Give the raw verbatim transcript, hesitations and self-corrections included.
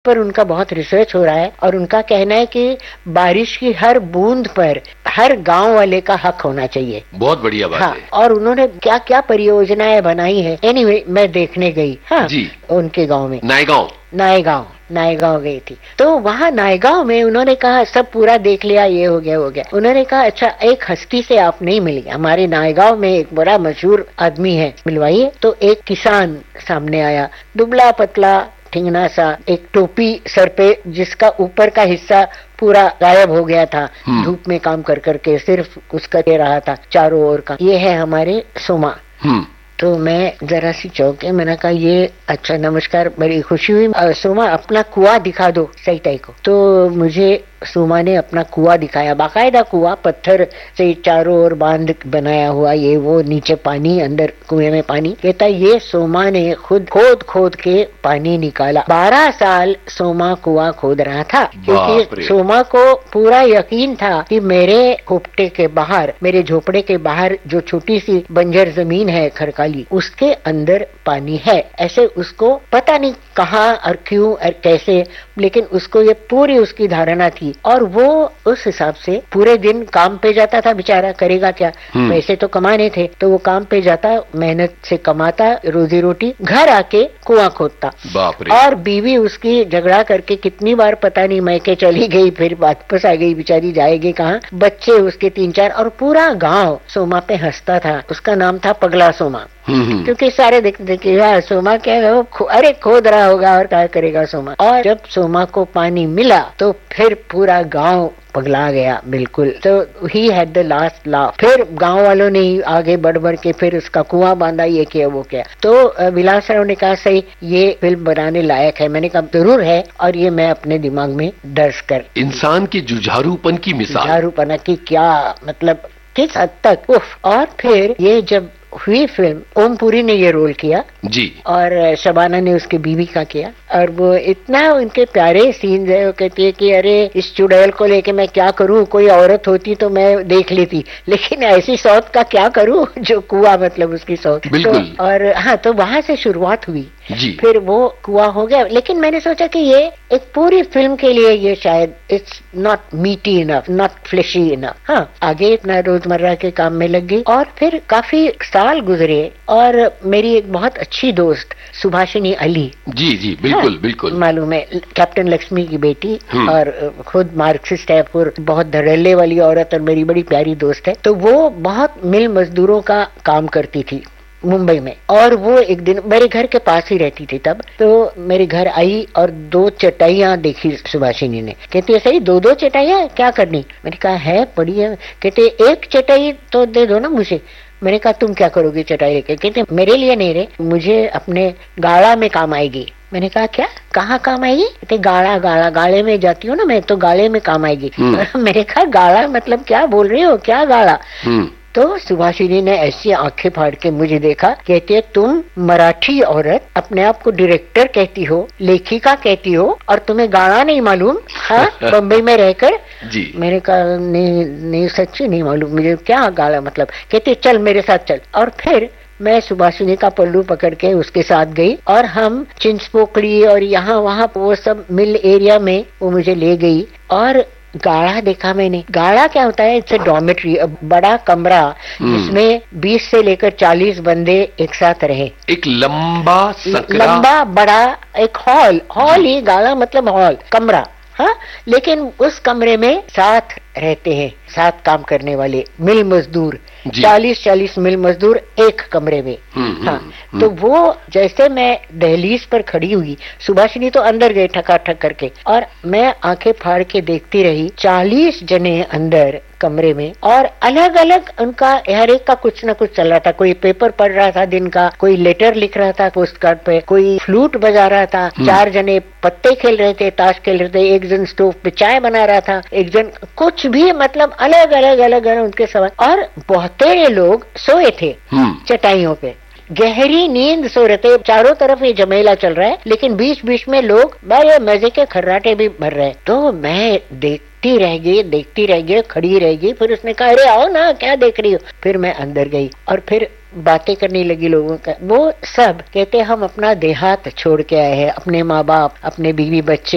पर उनका बहुत रिसर्च हो रहा है और उनका कहना है कि बारिश की हर बूंद पर हर गांव वाले का हक होना चाहिए। बहुत बढ़िया बात हाँ, है। और उन्होंने क्या क्या परियोजनाएं बनाई है। एनीवे anyway, मैं देखने गई हाँ जी उनके गांव में, नायगांव नायगांव नायगांव गई थी। तो वहाँ नायगांव में उन्होंने कहा सब पूरा देख लिया, ये हो गया हो गया। उन्होंने कहा अच्छा एक हस्ती से आप नहीं मिली, हमारे नायगांव में एक बड़ा मशहूर आदमी है, मिलवाइए। तो एक किसान सामने आया, दुबला पतला ठिंगना सा, एक टोपी सर पे जिसका ऊपर का हिस्सा पूरा गायब हो गया था, धूप में काम कर करके सिर्फ उसका दे रहा था चारों ओर का। ये है हमारे सोमा। तो मैं जरा सी चौंके, मैंने कहा ये अच्छा नमस्कार, बड़ी खुशी हुई। सोमा अपना कुआं दिखा दो सही टाई को। तो मुझे सोमा ने अपना कुआं दिखाया, बाकायदा कुआं, पत्थर से चारों ओर बांध बनाया हुआ, ये वो, नीचे पानी, अंदर कुएं में पानी। कहता ये सोमा ने खुद खोद खोद के पानी निकाला। बारह साल सोमा कुआं खोद रहा था, क्योंकि सोमा को पूरा यकीन था कि मेरे खोपटे के बाहर, मेरे झोपड़े के बाहर जो छोटी सी बंजर जमीन है खरकाली, उसके अंदर पानी है। ऐसे उसको पता नहीं कहाँ और क्यों और कैसे, लेकिन उसको ये पूरी उसकी धारणा थी। और वो उस हिसाब से पूरे दिन काम पे जाता था, बेचारा करेगा क्या, पैसे तो कमाने थे। तो वो काम पे जाता, मेहनत से कमाता रोजी रोटी, घर आके कुआं खोदता। और बीवी उसकी झगड़ा करके कितनी बार पता नहीं मैके चली गई, फिर वापस आ गई, बेचारी जाएगी कहाँ। बच्चे उसके तीन चार, और पूरा गांव सोमा पे हंसता था। उसका नाम था पगला सोमा, क्योंकि सारे देखते कि यार सोमा क्या है, वो खो, अरे खोद रहा होगा और क्या करेगा सोमा। और जब सोमा को पानी मिला तो फिर पूरा गांव पगला गया बिल्कुल। तो he had the last laugh. फिर गांव वालों ने आगे बढ़ बढ़ के फिर उसका कुआं बांधा, ये किया वो किया। तो विलास राव ने कहा सही ये फिल्म बनाने लायक है। मैंने कहा जरूर है, और ये मैं अपने दिमाग में दर्ज कर। इंसान की जुझारूपन की मिसाल, जुझारूपन की क्या मतलब किस हद तक। उफ। और फिर ये जब हुई फिल्म, ओम पुरी ने ये रोल किया जी, और शबाना ने उसके बीवी का किया, और वो इतना उनके प्यारे सीन है। वो कहती है कि अरे इस चुड़ैल को लेके मैं क्या करूं, कोई औरत होती तो मैं देख लेती, लेकिन ऐसी सौत का क्या करूं जो कुआं, मतलब उसकी सौत। बिल्कुल। तो, और हाँ, तो वहां से शुरुआत हुई जी। फिर वो कुआं हो गया। लेकिन मैंने सोचा कि ये एक पूरी फिल्म के लिए ये शायद इट्स नॉट मीटी इनफ, नॉट फ्लेशी इनफ। हाँ, आगे इतना रोजमर्रा के काम में लग गई। और फिर काफी साल गुजरे, और मेरी एक बहुत अच्छी दोस्त सुभाषिनी अली, जी जी बिल्कुल, हाँ, बिल्कुल मालूम है, कैप्टन लक्ष्मी की बेटी, और खुद मार्क्सिस्ट है, बहुत धड़ल्ले वाली औरत, और मेरी बड़ी प्यारी दोस्त है। तो वो बहुत मिल मजदूरों का काम करती थी मुंबई में, और वो एक दिन मेरे घर के पास ही रहती थी तब। तो मेरे घर आई और दो चटाइयां देखी सुभाषिनी ने। कहती है सही दो दो चटाइयां क्या करनी? मैंने कहा है पड़ी है। कहते एक चटाई तो दे दो ना मुझे। मैंने कहा तुम क्या करोगी चटाई लेके? कहते मेरे लिए नहीं रे, मुझे अपने गाड़ा में काम आएगी। मैंने कहा क्या, कहाँ काम आएगी? कहते गाड़ा, गाड़ा, गाड़े में जाती हूँ ना मैं, तो गाड़े में काम आएगी। मैंने कहा गाड़ा मतलब क्या बोल रही हो, क्या गाड़ा? तो सुभाषिनी ने ऐसी आंखें फाड़ के मुझे देखा। कहती है तुम मराठी औरत अपने आप को डायरेक्टर कहती हो, लेखिका कहती हो, और तुम्हें गाना नहीं मालूम? हाँ, बम्बई में रहकर जी। मैंने कहा नहीं नहीं सच्ची नहीं मालूम मुझे, क्या गाना मतलब? कहती चल मेरे साथ चल। और फिर मैं सुभाषिनी का पल्लू पकड़ के उसके साथ गई, और हम चिंचपोकड़ी और यहाँ वहाँ वो सब मिल एरिया में वो मुझे ले गई। और गाड़ा देखा मैंने। गाड़ा क्या होता है? इट्स अ डॉर्मेट्री, बड़ा कमरा जिसमें बीस से लेकर चालीस बंदे एक साथ रहे। एक लंबा सकरा, लंबा बड़ा एक हॉल। हॉल ही गाड़ा मतलब हॉल, कमरा। हाँ, लेकिन उस कमरे में साथ रहते हैं, साथ काम करने वाले मिल मजदूर, चालीस चालीस मिल मजदूर एक कमरे में। हाँ, तो वो जैसे मैं दहलीज पर खड़ी हुई, सुभाषिनी तो अंदर गए ठकाठक करके, और मैं आंखें फाड़ के देखती रही। चालीस जने अंदर कमरे में, और अलग अलग उनका हर एक का कुछ न कुछ चल रहा था। कोई पेपर पढ़ रहा था दिन का, कोई लेटर लिख रहा था पोस्ट कार्ड पे, कोई फ्लूट बजा रहा था, चार जने पत्ते खेल रहे थे, ताश खेल रहे थे, एक जन स्टोव पे चाय बना रहा था, एक जन कुछ भी, मतलब अलग अलग अलग अलग उनके सवाल। और बहुतेरे लोग सोए थे चटाइयों पे, गहरी नींद सो रहे थे। चारों तरफ ये जमेला चल रहा है, लेकिन बीच बीच में लोग बड़े मजे के खर्राटे भी भर रहे हैं। तो मैं देखती रह गई, देखती रह गई, खड़ी रह गई। फिर उसने कहा अरे आओ ना, क्या देख रही हो? फिर मैं अंदर गई और फिर बातें करने लगी लोगों का। वो सब कहते हम अपना देहात छोड़ के आए हैं, अपने माँ बाप, अपने बीवी बच्चे,